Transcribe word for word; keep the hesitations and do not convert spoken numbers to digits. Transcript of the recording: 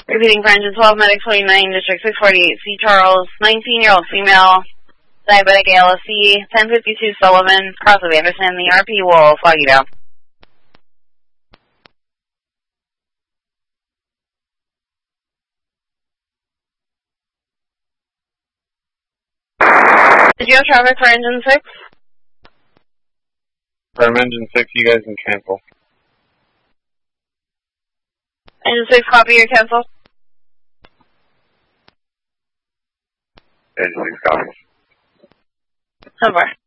Repeating for engine twelve, medic forty-nine, district six forty-eight, C. Charles, nineteen-year-old female, diabetic A L S C, ten fifty-two Sullivan, cross of Anderson. The R P will flag you down. Did you have traffic for engine six? From engine six, you guys can cancel. Engine six, copy your cancel. Engine six, copy. So far.